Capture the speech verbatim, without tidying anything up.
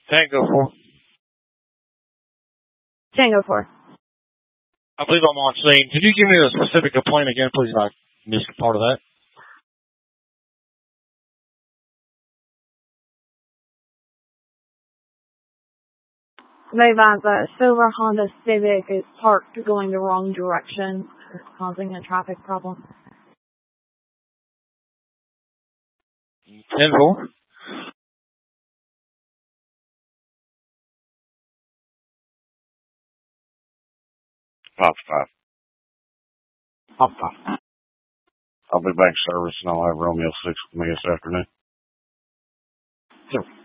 Tango four. Tango four. I believe I'm on scene. Could you give me the specific complaint again, please? I missed part of that. Levi, the silver Honda Civic is parked going the wrong direction. It's causing a traffic problem. ten four. Pop five. Pop five. I'll be back service and I'll have Romeo six with me this afternoon. Sure.